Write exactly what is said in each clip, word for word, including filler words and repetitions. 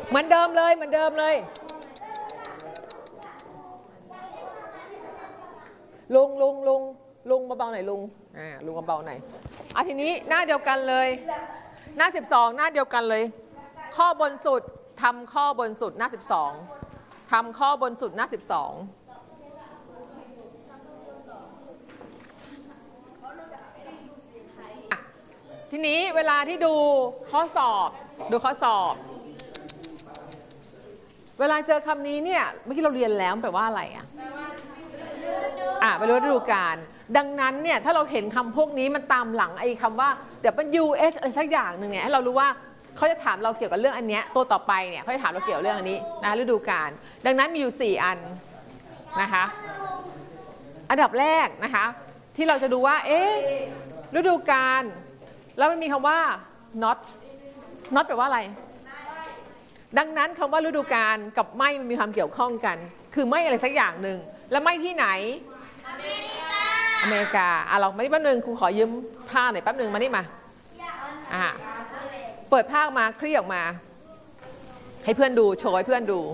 เหมือนเดิมเลยเหมือนเดิมเลยลุงลุงลุงลุงเบาๆหน่อยลุงอ่าลุงเบาๆหน่อยอ่ะทีนี้หน้าเดียวกันเลยหน้าสิบสองหน้าเดียวกันเลยข้อบนสุดทำข้อบนสุดหน้าสิบสองทำข้อบนสุดหน้าสิบสองทีนี้เวลาที่ดูข้อสอบดูข้อสอบเวลาเจอคำนี้เนี่ยเมื่อกี้เราเรียนแล้วแปลว่าอะไรอ่ะอ่ะไปรู้ฤดูกาลดังนั้นเนี่ยถ้าเราเห็นคำพวกนี้มันตามหลังไอ้คำว่า ดับเบิลยู เอส อะไรสักอย่างหนึ่งเนี่ยให้เรารู้ว่าเขาจะถามเราเกี่ยวกับเรื่องอันนี้ตัวต่อไปเนี่ยเขาจะถามเราเกี่ยวกับเรื่องอันนี้นะฤดูกาลดังนั้นมีอยู่สี่อันนะคะอันดับแรกนะคะที่เราจะดูว่าเอ๊ะฤดูกาลแล้วมันมีคำว่า not not แปลว่าอะไรดังนั้นคำว่าฤดูกาลกับไม่มันมีความเกี่ยวข้องกันคือไม่อะไรสักอย่างหนึ่งแล้วไม่ที่ไหนอเมริกาอเมริกาอ่ะเรามาที่แป๊บนึงครูขอยืมผ้าหน่อยแป๊บนึงมานี่มาอ่ะเปิดผ้ามาคลี่ออกมาให้เพื่อนดูโชว์ให้เพื่อนดู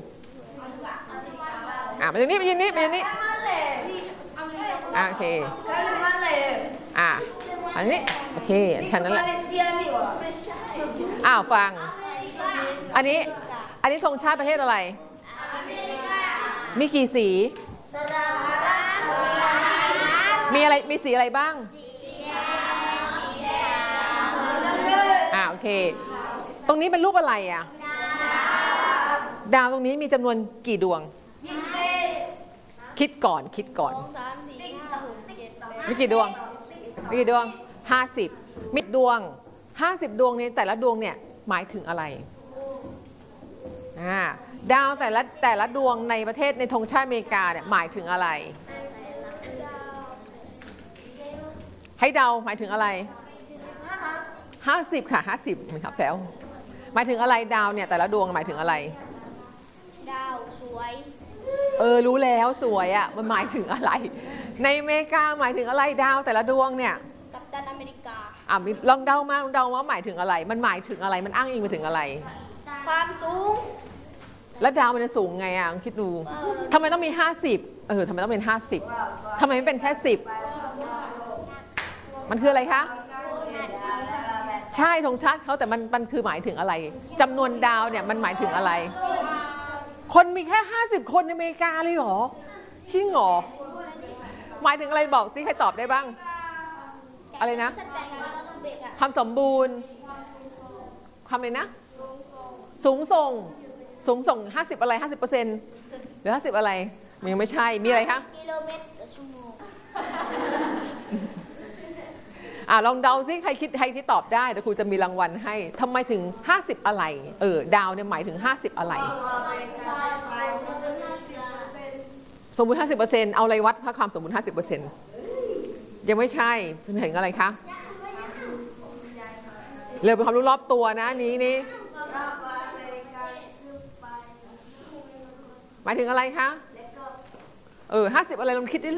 อ่ะมาตรงนี้มายืนนี่มายืนนี่อ่ะโอเคอ่ะอันนี้โอเคฉันนั่นแหละอ้าวฟังอันนี้อันนี้ธงชาติประเทศอะไรมีกี่สีมีอะไรมีสีอะไรบ้างอ่าโอเคตรงนี้เป็นรูปอะไรอ่ะดาวตรงนี้มีจำนวนกี่ดวงคิดก่อนคิดก่อนมีกี่ดวงมีกี่ดวงห้าสิบมีดวงห้าสิบดวงนี้แต่ละดวงเนี่ยหมายถึงอะไรอ่าดาวแต่ละแต่ละดวงในประเทศในธงชาติอเมริกาเนี่ยหมายถึงอะไรให้เดาหมายถึงอะไรห้าสิบค่ะห้าสิบไหมครับแล้วหมายถึงอะไรดาวเนี่ยแต่ละดวงหมายถึงอะไรดาวสวยเออรู้แล้วสวยอ่ะมันหมายถึงอะไรในอเมริกาหมายถึงอะไรดาวแต่ละดวงเนี่ยกัปตันอเมริกาอ่ะลองเดามาลองเดาว่าหมายถึงอะไรมันหมายถึงอะไรมันอ้างอิงไปถึงอะไรความสูงแล้วดาวมันจะสูงไงอ่ะคิดดูทำไมต้องมีห้าสิบเออทำไมต้องเป็นห้าสิบทำไมไม่เป็นแค่สิบมันคืออะไรคะใช่ธงชาติเขาแต่มันมันคือหมายถึงอะไรจำนวนดาวเนี่ยมันหมายถึงอะไรคนมีแค่ห้าสิบคนในอเมริกาเลยเหรอจริงเหรอหมายถึงอะไรบอกซิใครตอบได้บ้างอะไรนะความสมบูรณ์ความอะไรนะสูงส่งสูงส่งห้าสิบอะไรห้าสิบเปอร์เซ็นต์หรือห้าสิบอะไรมันยังไม่ใช่มีอะไรคะกิโลเมตรต่อชั่วโมงอ่ะลองเดาซิใครคิดใครที่ตอบได้เดี๋ยวครูจะมีรางวัลให้ทำไมถึงห้าสิบอะไรเออดาวเนี่ยหมายถึงห้าสิบอะไรสมมุติ ห้าสิบเปอร์เซ็นต์ เอาอะไรวัดค่าความสมมุติ ห้าสิบเปอร์เซ็นต์ ยังไม่ใช่เป็นถึงอะไรคะเรื่องเป็นความรู้รอบตัวนะนี้นี่หมายถึงอะไรคะเออห้าสิบอะไรลองคิดดิ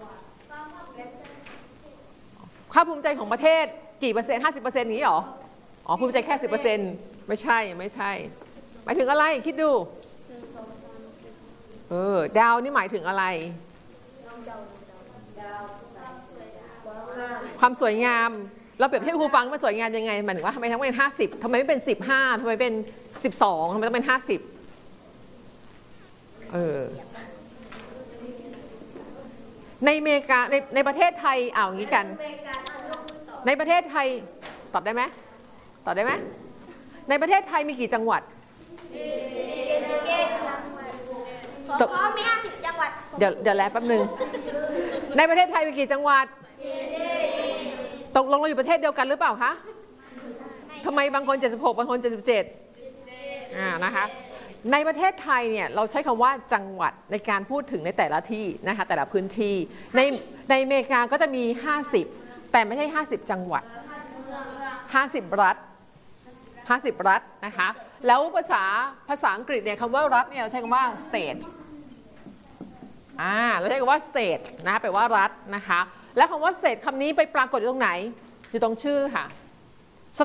ค่าภูมิใจของประเทศกี่เปอร์เซ็นต์ห้าสิบเปอร์เซ็นต์นี้หรออ๋อภูมิใจแค่สิบเปอร์เซ็นต์ไม่ใช่ไม่ใช่หมายถึงอะไรคิดดูเออดาวนี่หมายถึงอะไรความสวยงามเราเปรียบเทียบครูฟังมันสวยงามยังไงหมายถึงว่าทำไมทั้งเป็นห้าสิบทำไมไม่เป็นสิบห้าทำไมเป็นสิบสองทำไมต้องเป็นห้าสิบเออในอเมริกาในในประเทศไทยเอาอย่างนี้กันในประเทศไทยตอบได้ไหมตอบได้ไหมในประเทศไทยมีกี่จังหวัดตกมีห้าสิบจังหวัดเดี๋ยวเดี๋ยวแล้วแป๊บนึงในประเทศไทยมีกี่จังหวัดตกลงเราอยู่ประเทศเดียวกันหรือเปล่าคะทำไมบางคนเจ็ดสิบหกบางคนเจ็ดสิบเจ็ดอ่านะคะในประเทศไทยเนี่ยเราใช้คำว่าจังหวัดในการพูดถึงในแต่ละที่นะคะแต่ละพื้นที่ในในอเมริกาก็จะมีห้าสิบแต่ไม่ใช่ห้าสิบจังหวัดห้าสิบรัฐห้าสิบรัฐนะคะแล้วภาษาภาษาอังกฤษเนี่ยคำว่ารัฐเนี่ยเราใช้คำว่า state อ่าเราใช้คำว่า state นะแปลว่ารัฐนะคะและคำว่า state คำนี้ไปปรากฏอยู่ตรงไหนอยู่ตรงชื่อค่ะ